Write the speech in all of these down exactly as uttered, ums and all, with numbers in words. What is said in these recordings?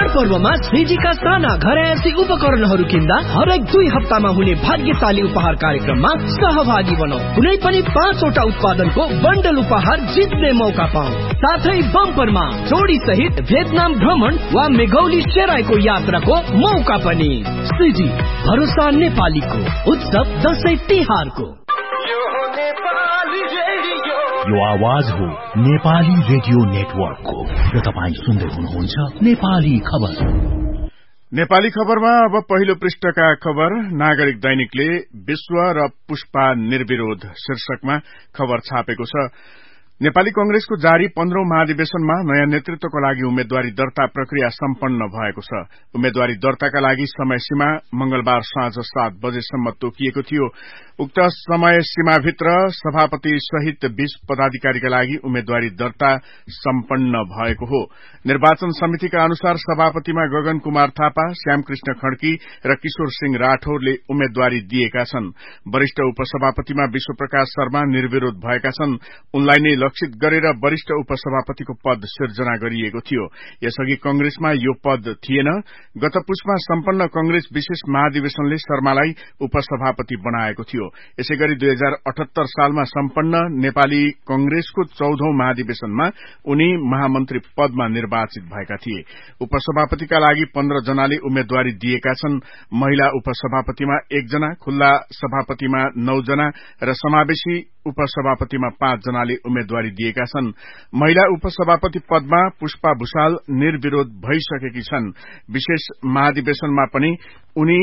पर्वमा श्रीजीका साना घरयासी उपकरणहरू किन्दा हरेक दुई हप्तामा हुने भाग्यशाली उपहार कार्यक्रममा सहभागी बनौ। कुनै पनि पाँचवटा उत्पादनको बन्डल उपहार जित्ने मौका पाऊ। साथै बम्परमा जोडी सहित भियतनाम भ्रमण वा मेघौली सेराईको यात्राको मौका पनि। श्रीजी भरोसा नेपालीको उत्सव दशैं तिहारको। यो आवाज हो नेपाली रेडियो नेटवर्कको र तपाईँ सुन्दै हुनुहुन्छ नेपाली खबर। नेपाली खबरमा अब पहिलो पृष्ठका खबर। नागरिक दैनिकले विश्व र पुष्पा निर्विरोध शीर्षकमा खबर छापेको छ। नेपाली कंग्रेसको जारी पन्ध्रौं महाधिवेशनमा नयाँ नेतृत्वको लागि उम्मेद्वारी दर्ता प्रक्रिया सम्पन्न भएको छ। उम्मेद्वारी दर्ताका लागि समय सीमा मंगलबार साँझ सात बजेसम्म तोकिएको थियो। उक्त समय सीमाभित्र सभापति सहित बीस पदाधिकारीका लागि उम्मेद्वारी दर्ता सम्पन्न भएको हो। निर्वाचन समितिका अनुसार सभापतिमा गगन कुमार थापा, श्यामकृष्ण खड्की र किशोर सिंह राठौरले उम्मेद्वारी दिएका छन्। वरिष्ठ उपसभापतिमा विश्वप्रकाश शर्मा निर्विरोध भएका छन्। उनलाई नै लक्षित गरेर वरिष्ठ उपसभापतिको पद सिर्जना गरिएको थियो। यसअघि कंग्रेसमा यो पद थिएन। गत पुसमा सम्पन्न कंग्रेस विशेष महाधिवेशनले शर्मालाई उपसभापति बनाएको थियो। यसैगरी दुई हजार अठहत्तर सालमा सम्पन्न नेपाली कंग्रेसको चौधौं महाधिवेशनमा उनी महामन्त्री पदमा निर्वाचित भएका थिए। उपसभापतिका लागि पन्ध्र जनाले उम्मेद्वारी दिएका छन्। महिला उपसभापतिमा एकजना, खुल्ला सभापतिमा नौ जना र समावेशी उपसभापतिमा पाँच जनाले उम्मेद्वारी दिएका छन्। महिला उपसभापति पदमा पुष्पा भूषाल निर्विरोध भइसकेकी छन्। विशेष महाधिवेशनमा पनि उनी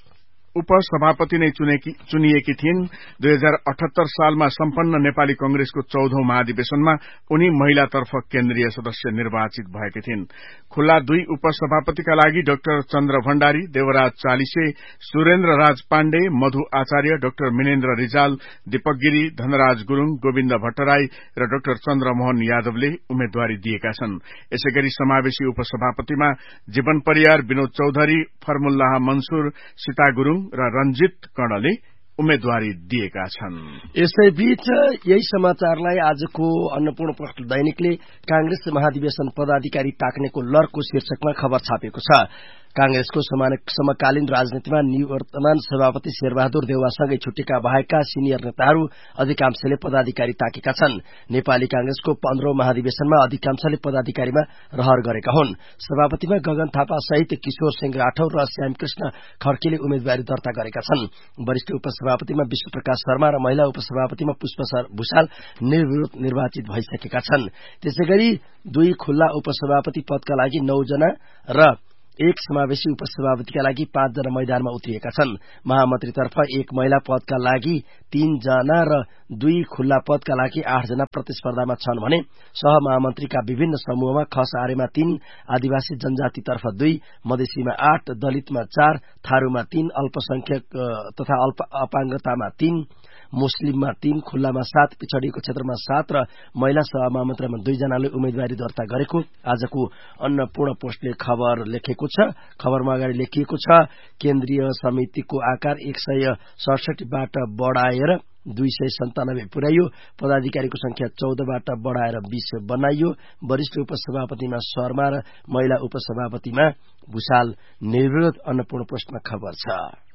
उपसभापति नै चुनिएकी थिइन्। दुई हजार अठहत्तर सालमा सम्पन्न नेपाली कंग्रेसको चौधौं महाधिवेशनमा उनी महिलातर्फ केन्द्रीय सदस्य निर्वाचित भएकी थिइन्। खुल्ला दुई उपसभापतिका लागि डाक्टर चन्द्र भण्डारी, देवराज चालिसे, सुरेन्द्र राज पाण्डे, मधु आचार्य, डाक्टर मिनेन्द्र रिजाल, दीपक गिरी, धनराज गुरूङ, गोविन्द भट्टराई र डाक्टर चन्द्रमोहन यादवले उम्मेद्वारी दिएका छन्। यसैगरी समावेशी उपसभापतिमा जीवन परियार, विनोद चौधरी, फर्मुल्लाह मंसूर, सीता गुरूङ र रंजित कर्णले उम्मेद्वारी दिएका छन्। यसैबीच यही समाचारलाई आजको अन्नपूर्ण पोस्ट दैनिकले कांग्रेस महाधिवेशन पदाधिकारी ताक्नेको लरको शीर्षकमा खबर छापेको छ। कांग्रेसको समकालीन राजनीतिमा निवर्तमान सभापति शेरबहादुर देउवासँगै छुटेका बाहेकका सिनियर नेताहरू अधिकांशले पदाधिकारी ताकेका छन्। नेपाली कांग्रेसको पन्ध्रौं महाधिवेशनमा अधिकांशले पदाधिकारीमा रहर गरेका हुन्। सभापतिमा गगन थापा सहित किशोर सिंह राठौर र श्यामकृष्ण खड्कीले उम्मेद्वारी दर्ता गरेका छन्। वरिष्ठ उपसभापतिमा विश्वप्रकाश शर्मा र महिला उपसभापतिमा पुष्पा भूषाल निर्विरोध निर्वाचित भइसकेका छन्। त्यसैगरी दुई खुल्ला उपसभापति पदका लागि नौ जना र एक समावेशी उपसभापतिका लागि पाँच जना मैदानमा उत्रिएका छन्। महामन्त्रीतर्फ एक महिला पदका लागि तीन जना र दुई खुल्ला पदका लागि आठ जना प्रतिस्पर्धामा छन् भने सहमहामन्त्रीका विभिन्न समूहमा खस आरेमा तीन, आदिवासी जनजातितर्फ दुई, मधेसीमा आठ, दलितमा चार, थारूमा तीन, अल्पसंख्यक तथा अल्प अपाङ्गतामा तीन, मुस्लिममा तीन, खुल्लामा सात, पिछडिएको क्षेत्रमा सात र महिला सहमहामन्त्रीमा दुई जनाले उम्मेद्वारी दर्ता गरेको आजको अन्नपूर्ण पोस्टले खबर लेखेको छ। खबरमा अगाडि लेखिएको छ, केन्द्रीय समितिको आकार एक सय सडसठीबाट बढाएर दुई सय सन्तानब्बे पुर्याइयो। पदाधिकारीको संख्या चौधबाट बढाएर बीस बनाइयो। वरिष्ठ उपसभापतिमा शर्मा र महिला उपसभापतिमा भूषाल निर्विरोध अन्नपूर्ण पोस्टमा खबर छ।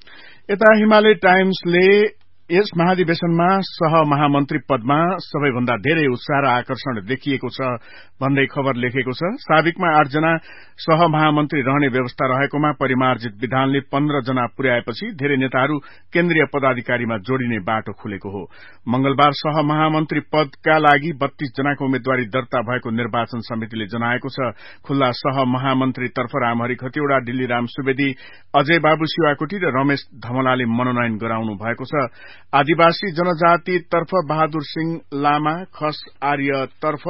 यता हिमालय टाइम्सले यस महाधिवेशनमा सहमहामन्त्री पदमा सबैभन्दा धेरै उत्साह र आकर्षण देखिएको छ भन्दै खबर लेखेको छ। साबिकमा आठ जना सहमहामन्त्री रहने व्यवस्था रहेकोमा परिमार्जित विधानले पन्ध्र जना पुर्याएपछि धेरै नेताहरू केन्द्रीय पदाधिकारीमा जोडिने बाटो खुलेको हो। मंगलबार सहमहामन्त्री पदका लागि बत्तीस जनाको उम्मेद्वारी दर्ता भएको निर्वाचन समितिले जनाएको छ। खुल्ला सहमहामन्त्रीतर्फ रामहरि खतिवड़ा, डिल्लीराम सुवेदी, अजय बाबु शिवाकोटी र रमेश धमलाले मनोनयन गराउनु भएको छ। आदिवासी जनजातितर्फ बहादुर सिंह लामा, खस आर्यतर्फ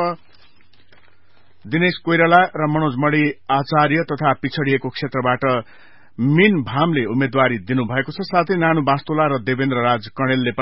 दिनेश कोइराला र मनोज मणि आचार्य तथा पिछडिएको क्षेत्रबाट मीन भामले उम्मेद्वारी दिनुभएको छ। साथै नानु बास्तोला र देवेन्द्र राज कणेलले पनि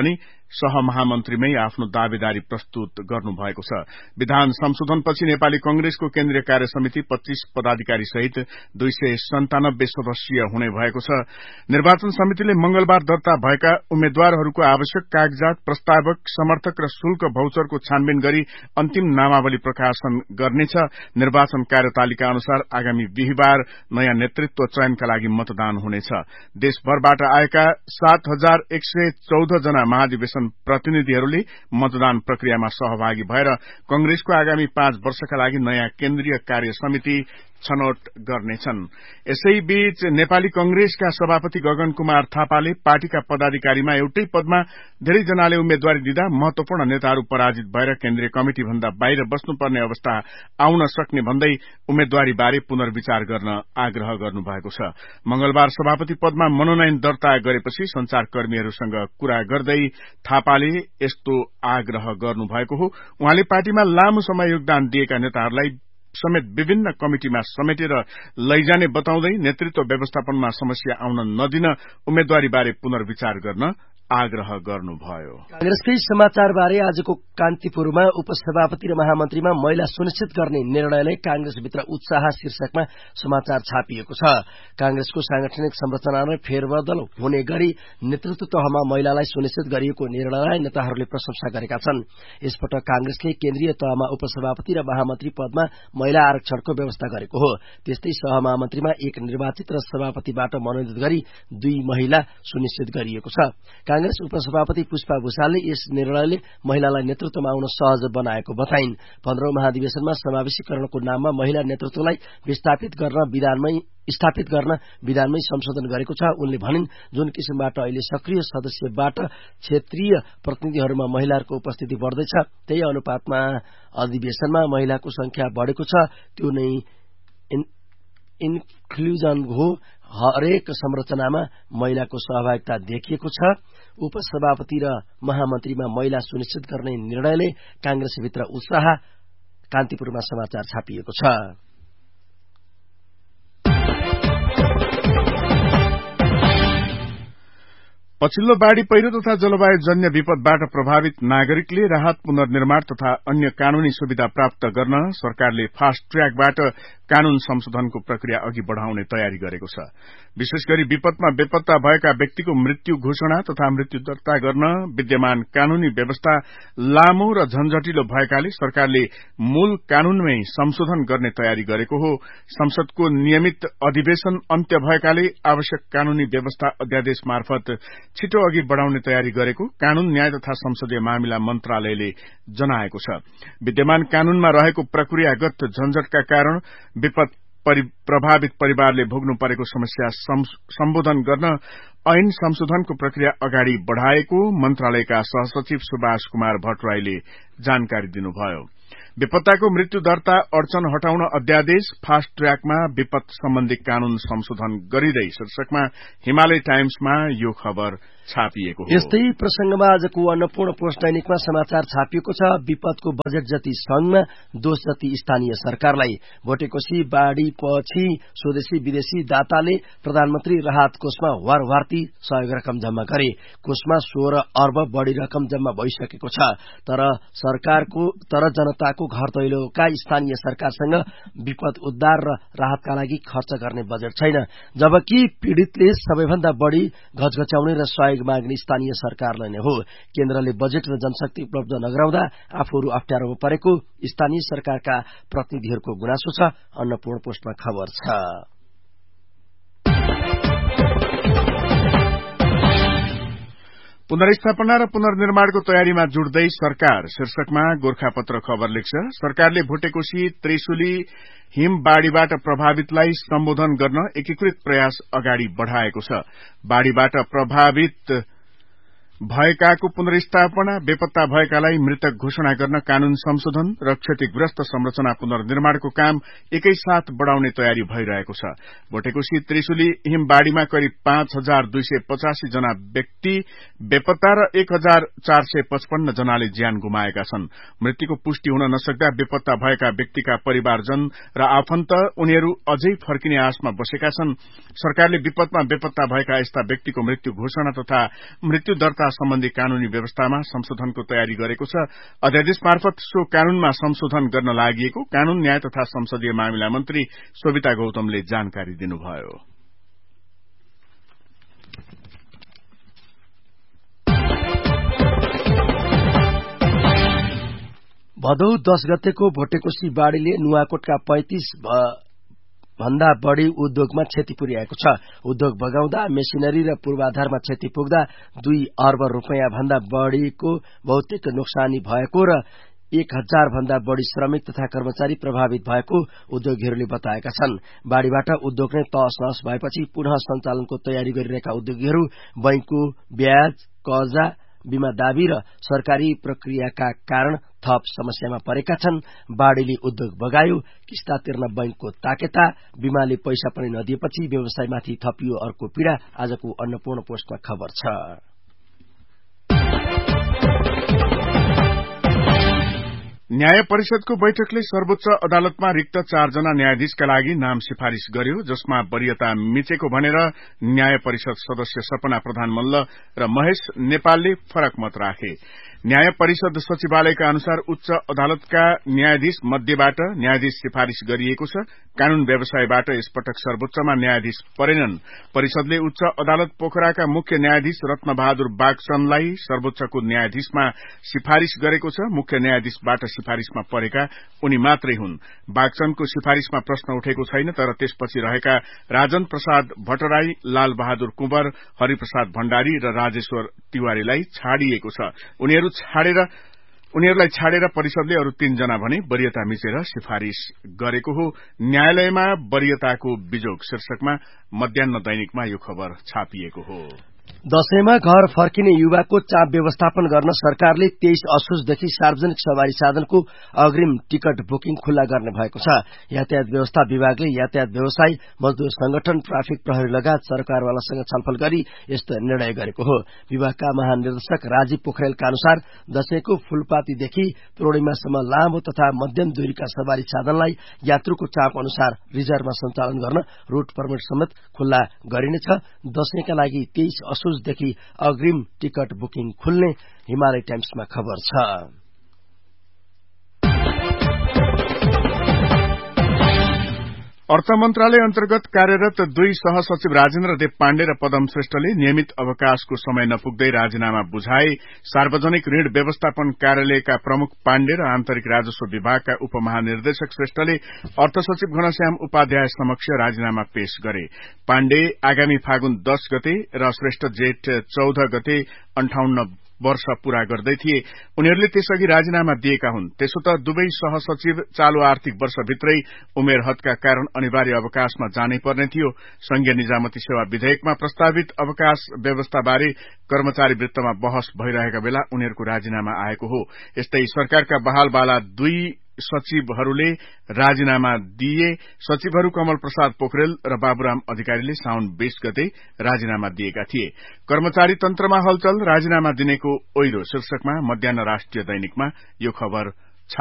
सहमहामन्त्रीमै आफ्नो दावेदारी प्रस्तुत गर्नुभएको छ। विधान संशोधनपछि नेपाली कंग्रेसको केन्द्रीय कार्य समिति पच्चीस पदाधिकारी सहित दुई सय सन्तानब्बे सदस्यीय हुने भएको छ। निर्वाचन समितिले मंगलबार दर्ता भएका उम्मेद्वारहरूको आवश्यक कागजात, प्रस्तावक, समर्थक र शुल्क भौचरको छानबिन गरी अन्तिम नामावली प्रकाशन गर्नेछ। निर्वाचन कार्यतालिका अनुसार आगामी बिहिबार नयाँ नेतृत्व चयनका लागि मतदान हुनेछ। देशभरबाट आएका सात हजार एक सय चौध जना महाधिवेशन प्रतिनिधिहरूले मतदान प्रक्रियामा सहभागी भएर कंग्रेसको आगामी पाँच वर्षका लागि नयाँ केन्द्रीय कार्य समिति छनौट गर्नेछन्। यसैबीच नेपाली कंग्रेसका सभापति गगन कुमार थापाले पार्टीका पदाधिकारीमा एउटै पदमा धेरैजनाले उम्मेद्वारी दिँदा महत्वपूर्ण नेताहरू पराजित भएर केन्द्रीय कमिटी भन्दा बाहिर बस्नुपर्ने अवस्था आउन सक्ने भन्दै उम्मेद्वारी बारे पुनर्विचार गर्न आग्रह गर्नुभएको छ। मंगलबार सभापति पदमा मनोनयन दर्ता गरेपछि संचारकर्मीहरूसँग कुरा गर्दै थापाले यस्तो आग्रह गर्नुभएको हो। उहाँले पार्टीमा लामो समय योगदान दिएका नेताहरूलाई समेत विभिन्न कमिटिमा समेटेर लैजाने बताउँदै नेतृत्व व्यवस्थापनमा समस्या आउन नदिन उम्मेद्वारीबारे पुनर्विचार गर्न आग्रह गर्नुभयो। कांग्रेसकै समाचारबारे आजको कान्तिपुरमा उपसभापति र महामन्त्रीमा महिला सुनिश्चित गर्ने निर्णयले कांग्रेसभित्र उत्साह शीर्षकमा समाचार छापिएको छ। कांग्रेसको सांगठनिक संरचनामा फेरबदल हुने गरी नेतृत्व तहमा महिलालाई सुनिश्चित गरिएको निर्णयलाई नेताहरूले प्रशंसा गरेका छन्। यसपटक कांग्रेसले केन्द्रीय तहमा उपसभापति र महामन्त्री पदमा महिला आरक्षणको व्यवस्था गरेको हो। त्यस्तै सहमहामन्त्रीमा एक निर्वाचित र सभापतिबाट मनोनित गरी दुई महिला सुनिश्चित गरिएको छ। कांग्रेस उपसभापति पुष्पा भूषालले यस निर्णयले महिलालाई नेतृत्वमा आउन सहज बनाएको बताइन्। पन्ध्रौं महाधिवेशनमा समावेशीकरणको नाममा महिला नेतृत्वलाई विस्थापित गर्न विधानमै स्थापित गर्न विधानमै संशोधन गरेको छ। उनले भनिन्, जुन किसिमबाट अहिले सक्रिय सदस्यबाट क्षेत्रीय प्रतिनिधिहरूमा महिलाहरूको उपस्थिति बढ्दैछ, त्यही अनुपातमा अधिवेशनमा महिलाको संख्या बढेको छ। त्यो नै इन्क्लुजन हो। हरेक संरचनामा महिलाको सहभागिता देखिएको छ। उपसभापति र महामन्त्रीमा महिला सुनिश्चित गर्ने निर्णयले कांग्रेसभित्र उत्साह, कान्तिपुरमा समाचार छापिएको छ। पछिल्लो बाढ़ी पहिरो तथा जलवायु जन्य विपदबाट प्रभावित नागरिकले राहत, पुनर्निर्माण तथा अन्य कानूनी सुविधा प्राप्त गर्न सरकारले फास्ट ट्र्याकबाट कानून संशोधनको प्रक्रिया अघि बढ़ाउने तयारी गरेको छ। विशेष गरी विपदमा बेपत्ता भएका व्यक्तिको मृत्यु घोषणा तथा मृत्यु दर्ता गर्न विद्यमान कानूनी व्यवस्था लामो र झन्झटिलो भएकाले सरकारले मूल कानूनमै संशोधन गर्ने तयारी गरेको हो। संसदको नियमित अधिवेशन अन्त्य भएकाले आवश्यक कानूनी व्यवस्था अध्यादेश मार्फत छिटो अघि बढ़ाउने तयारी गरेको कानून, न्याय तथा संसदीय मामिला मन्त्रालयले जनाएको छ। विद्यमान कानूनमा रहेको प्रक्रियागत झन्झटका कारण विपद प्रभावित परिवारले भोग्नु परेको समस्या सम्बोधन गर्न ऐन संशोधनको प्रक्रिया अगाडि बढ़ाएको मन्त्रालयका सहसचिव सुभाष कुमार भट्टराईले जानकारी दिनुभयो। विपत्ताको मृत्यु दर्ता अडचन हटाउन अध्यादेश, फास्ट ट्र्याकमा विपद सम्बन्धी कानून संशोधन गरिँदै शीर्षकमा हिमालय टाइम्समा यो खबर छापिएको हो। यस्तै प्रसंगमा आजको अन्नपूर्ण पोस्ट दैनिकमा समाचार छापिएको छ। विपदको बजेट जति संघमा, दोष जति स्थानीय सरकारलाई। भोटेकोशी बाढ़ीपछि स्वदेशी विदेशी दाताले प्रधानमन्त्री राहत कोषमा वारवार्ती सहयोग रकम जम्मा गरे। कोषमा सोह्र अर्ब बढ़ी रकम जम्मा भइसकेको छ। तर सरकारको तर जनताको घर दैलोका स्थानीय सरकारसँग विपद उद्धार र राहतका लागि खर्च गर्ने बजेट छैन। जबकि पीड़ितले सबैभन्दा बढ़ी घचघच्याउने र सहयोग माग्ने स्थानीय सरकारलाई नै हो। केन्द्रले बजेट र जनशक्ति उपलब्ध नगराउँदा आफूहरू अप्ठ्यारोमा परेको स्थानीय सरकारका प्रतिनिधिहरूको गुनासो छ। अन्नपूर्ण पोस्टमा खबर छ। पुनर्स्थापना र पुनर्निर्माणको तयारीमा जुट्दै सरकार शीर्षकमा गोर्खापत्र खबर लेख्छ। सरकारले भोटेकोशी, त्रिशुली हिमबाढ़ीबाट प्रभावितलाई सम्बोधन गर्न एकीकृत प्रयास अगाडि बढ़ाएको छ। बाढ़ीबाट प्रभावित भएकाको पुनर्स्थापना, बेपत्ता भएकालाई मृतक घोषणा गर्न कानून संशोधन र क्षतिग्रस्त संरचना पुनर्निर्माणको काम एकैसाथ बढ़ाउने तयारी भइरहेको छ। भोटेकोशी त्रिशुली हिमबाढ़ीमा करिब पाँच हजार दुई सय पचासी जना व्यक्ति बेपत्ता र एक हजार चार सय पचपन्न जनाले ज्यान गुमाएका छन्। मृत्युको पुष्टि हुन नसक्दा बेपत्ता भएका व्यक्तिका परिवारजन र आफन्त उनीहरू अझै फर्किने आशमा बसेका छन्। सरकारले विपदमा बेपत्ता भएका यस्ता व्यक्तिको मृत्यु घोषणा तथा मृत्यु दर्ता तथा सम्बन्धी कानूनी व्यवस्थामा संशोधनको तयारी गरेको छ। अध्यादेश मार्फत सो कानूनमा संशोधन गर्न लागि कानून न्याय तथा संसदीय मामिला मन्त्री सोभिता गौतमले जानकारी दिनुभयो। भदौ दश गतेको भोटेकोशी बाढ़ीले नुवाकोटका पैंतिस भन्दा बढ़ी उद्योगमा क्षति पुर्याएको छ। उद्योग बगाउँदा मेसिनरी र पूर्वाधारमा क्षति पुग्दा दुई अर्ब रूपियाँ भन्दा बढ़ीको भौतिक नोक्सानी भएको र एक हजार भन्दा बढ़ी श्रमिक तथा कर्मचारी प्रभावित भएको उद्योगीहरूले बताएका छन्। बाढ़ीबाट उद्योग नै तहस नहस भएपछि पुनः सञ्चालनको तयारी गरिरहेका उद्योगीहरू बैंकको ब्याज, कर्जा, बीमा दावी र सरकारी प्रक्रियाका कारण थप समस्यामा परेका छन्। बाढ़ीले उद्योग बगायो, किस्ता तिर्न बैंकको ताकेता, बीमाले पैसा पनि नदिएपछि व्यवसायमाथि थपियो अर्को पीड़ा। आजको अन्नपूर्ण पोस्टमा खबर छ। न्याय परिषदको बैठकले सर्वोच्च अदालतमा रिक्त चारजना न्यायाधीशका लागि नाम सिफारिश गर्यो, जसमा वरियता मिचेको भनेर न्याय परिषद सदस्य सपना प्रधान मल्ल र महेश नेपालले फरक मत राखे। न्याय परिषद सचिवालयका अनुसार उच्च अदालतका न्यायाधीश मध्येबाट न्यायाधीश सिफारिश गरिएको छ। कानून व्यवसायबाट यसपटक सर्वोच्चमा न्यायाधीश परेनन्। परिषदले उच्च अदालत पोखराका मुख्य न्यायाधीश रत्न बहादुर बागचन्दलाई सर्वोच्चको न्यायाधीशमा सिफारिश गरेको छ। मुख्य न्यायाधीशबाट सिफारिशमा परेका उनी मात्रै हुन्। बागचन्दको सिफारिशमा प्रश्न उठेको छैन, तर त्यसपछि रहेका राजन प्रसाद भट्टराई, लाल बहादुर कुँवर, हरिप्रसाद भण्डारी र राजेश्वर तिवारीलाई छाडिएको छ। उनीहरू छाडेर उनीहरूलाई छाडेर परिषदले अरू तीनजना भने वरियता मिचेर सिफारिश गरेको हो। न्यायालयमा वरियताको बिजोग शीर्षकमा मध्याह्न दैनिकमा यो खबर छापिएको हो। दशैंमा घर फर्किने युवाको चाप व्यवस्थापन गर्न सरकारले तेइस असोजदेखि सार्वजनिक सवारी साधनको अग्रिम टिकट बुकिङ खुल्ला गर्ने भएको छ। यातायात व्यवस्था विभागले यातायात व्यवसाय, मजदूर संगठन, ट्राफिक प्रहरी लगायत सरकारवालासँग छलफल गरी यस्तो निर्णय गरेको हो। विभागका महानिर्देशक राजीव पोखरेलका अनुसार दशैंको फूलपातीदेखि पूर्णिमासम्म लामो तथा मध्यम दूरीका सवारी साधनलाई यात्रुको चाप अनुसार रिजर्भमा सञ्चालन गर्न रूट पर्मिट समेत खुल्ला गरिनेछ। दशैंका लागि तेइस असोजदेखि अग्रिम टिकट बुकिङ खुल्ने हिमालय टाइम्समा खबर छ। अर्थ मन्त्रालय अन्तर्गत कार्यरत दुई सहसचिव राजेन्द्र देव पाण्डे र पदम श्रेष्ठले नियमित अवकाशको समय नपुग्दै राजीनामा बुझाए। सार्वजनिक ऋण व्यवस्थापन कार्यालयका प्रमुख पाण्डे र आन्तरिक राजस्व विभागका उपमहानिर्देशक श्रेष्ठले अर्थ सचिव घनश्याम उपाध्याय समक्ष राजीनामा पेश गरे। पाण्डे आगामी फागुन दश गते र श्रेष्ठ जेठ चौध गते अन्ठाउन्न वर्ष पूरा गर्दै थिए। उनीहरूले त्यसअघि राजीनामा दिएका हुन्। त्यसो त दुवै सहसचिव चालू आर्थिक वर्षभित्रै उमेर हदका कारण अनिवार्य अवकाशमा जानै पर्ने थियो। संघीय निजामती सेवा विधेयकमा प्रस्तावित अवकाश व्यवस्थाबारे कर्मचारी वृत्तमा बहस भइरहेका बेला उनीहरूको राजीनामा आएको हो। यस्तै सरकारका बहालवाला दुई सचिवहरूले राजीनामा दिए। सचिवहरू कमल प्रसाद पोखरेल र बाबुराम अधिकारीले साउन बीस गते राजीनामा दिएका थिए। कर्मचारी तन्त्रमा हलचल, राजीनामा दिनेको ओइरो शीर्षकमा मध्याह्न राष्ट्रिय दैनिकमा यो खबर